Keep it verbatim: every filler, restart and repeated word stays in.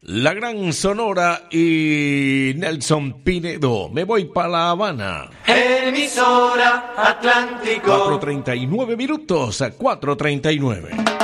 La Gran Sonora y Nelson Pinedo. Me voy para La Habana. Emisora Atlántico. cuatro treinta y nueve minutos a cuatro treinta y nueve.